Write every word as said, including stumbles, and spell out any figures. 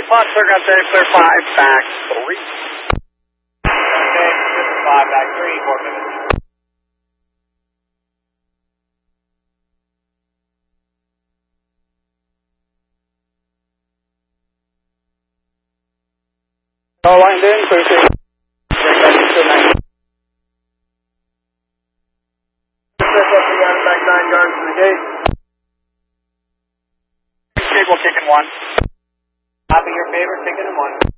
Pod, clear gun save, clear five, back three. Okay, clear five, back three, four minutes. All lined in, clear six. Clear gun two nine. Back nine guards to the gate. Cable kicking one. Copy your favorite, ticket and one.